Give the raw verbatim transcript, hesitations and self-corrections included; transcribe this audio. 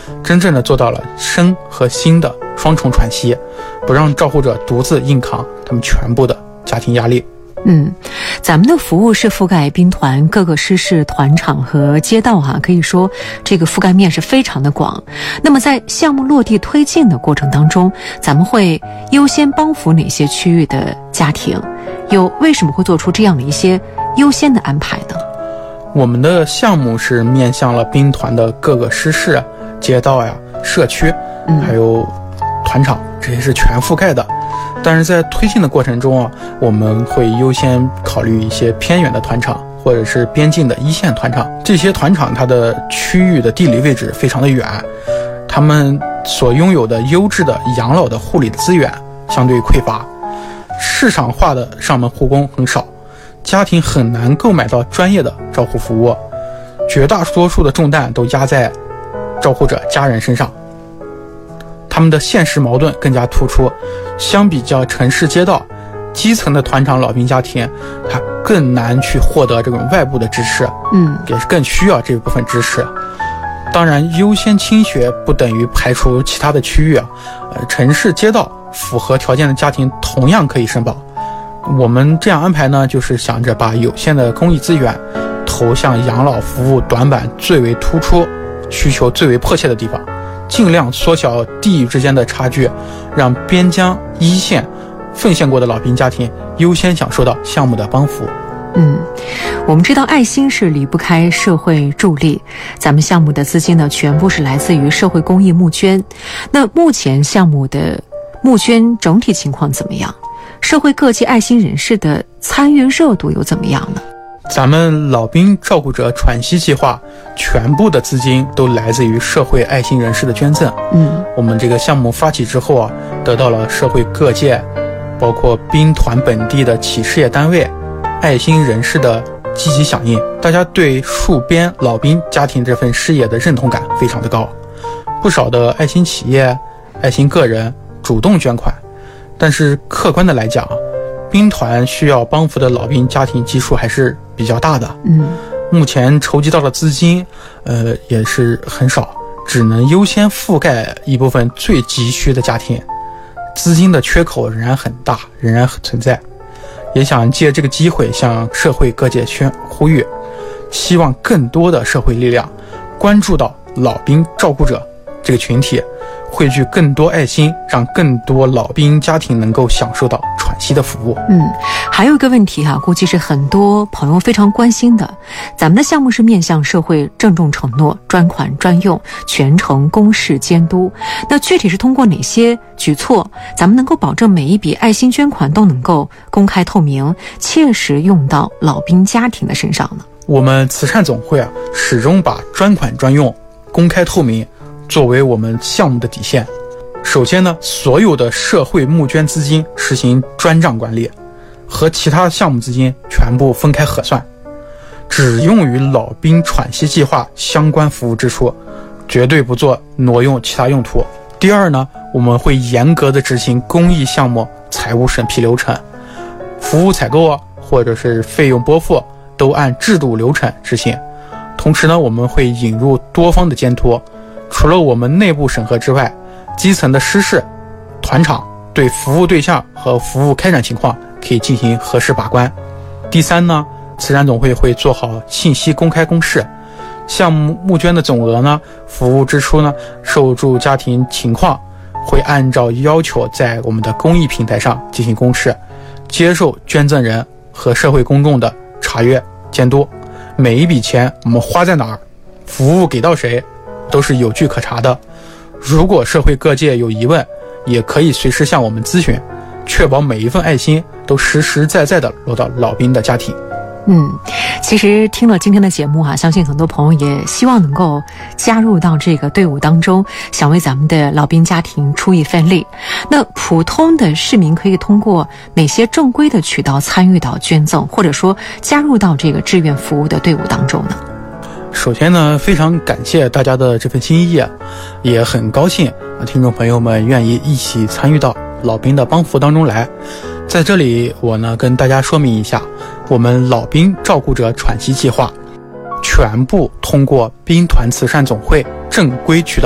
真正的做到了身和心的双重喘息，不让照护者独自硬扛他们全部的家庭压力。 嗯，咱们的服务是覆盖兵团各个师事团场和街道哈、啊，可以说这个覆盖面是非常的广。那么在项目落地推进的过程当中，咱们会优先帮扶哪些区域的家庭？又为什么会做出这样的一些优先的安排呢？ 我们的项目是面向了兵团的各个师事、街道呀、社区，还有团场，这些是全覆盖的。但是在推进的过程中啊，我们会优先考虑一些偏远的团场，或者是边境的一线团场。这些团场它的区域的地理位置非常的远，他们所拥有的优质的养老的护理资源相对匮乏，市场化的上门护工很少，家庭很难购买到专业的照护服务，绝大多数的重担都压在照护者家人身上。他们的现实矛盾更加突出，相比较城市街道，基层的团场老兵家庭他更难去获得这种外部的支持，嗯，也是更需要这部分支持。当然优先倾斜不等于排除其他的区域啊，呃，城市街道符合条件的家庭同样可以申报。我们这样安排呢，就是想着把有限的公益资源投向养老服务短板最为突出、需求最为迫切的地方，尽量缩小地域之间的差距，让边疆一线奉献过的老兵家庭优先享受到项目的帮扶。 嗯，我们知道爱心是离不开社会助力，咱们项目的资金呢，全部是来自于社会公益募捐。那目前项目的募捐整体情况怎么样？社会各界爱心人士的参与热度又怎么样呢？ 咱们老兵照顾者喘息计划全部的资金都来自于社会爱心人士的捐赠。嗯，我们这个项目发起之后啊，得到了社会各界，包括兵团本地的企事业单位、爱心人士的积极响应，大家对戍边老兵家庭这份事业的认同感非常的高。不少的爱心企业、爱心个人主动捐款，但是客观的来讲，兵团需要帮扶的老兵家庭基数还是比较大的。嗯，目前筹集到的资金，呃，也是很少，只能优先覆盖一部分最急需的家庭，资金的缺口仍然很大，仍然存在。也想借这个机会向社会各界宣呼吁，希望更多的社会力量关注到老兵照顾者这个群体，汇聚更多爱心，让更多老兵家庭能够享受到喘息的服务。 嗯，还有一个问题哈、啊，估计是很多朋友非常关心的。咱们的项目是面向社会郑重承诺，专款专用，全程公示监督。那具体是通过哪些举措，咱们能够保证每一笔爱心捐款都能够公开透明，切实用到老兵家庭的身上呢？ 我们慈善总会啊，始终把专款专用、公开透明作为我们项目的底线。首先呢，所有的社会募捐资金实行专账管理，和其他项目资金全部分开核算，只用于老兵喘息计划相关服务支出，绝对不做挪用其他用途。第二呢，我们会严格的执行公益项目财务审批流程，服务采购啊，或者是费用拨付都按制度流程执行。同时呢，我们会引入多方的监督，除了我们内部审核之外，基层的师事、团场对服务对象和服务开展情况可以进行核实把关。第三呢，慈善总会会做好信息公开公示，项目募捐的总额呢、服务支出呢、受助家庭情况会按照要求在我们的公益平台上进行公示，接受捐赠人和社会公众的查阅监督。每一笔钱我们花在哪儿，服务给到谁，都是有据可查的。如果社会各界有疑问，也可以随时向我们咨询，确保每一份爱心都实实在在的落到老兵的家庭。 嗯，其实听了今天的节目哈、啊，相信很多朋友也希望能够加入到这个队伍当中，想为咱们的老兵家庭出一份力。那普通的市民可以通过哪些正规的渠道参与到捐赠，或者说加入到这个志愿服务的队伍当中呢？ 首先呢，非常感谢大家的这份心意，也很高兴听众朋友们愿意一起参与到老兵的帮扶当中来。在这里我呢跟大家说明一下，我们老兵照顾者喘息计划全部通过兵团慈善总会正规渠道